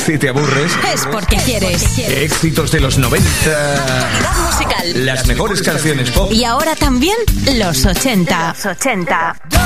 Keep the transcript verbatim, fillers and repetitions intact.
Si te aburres, es porque quieres. Éxitos de los noventa. Actualidad musical. Las mejores canciones pop. Y ahora también los ochenta. Los ochenta.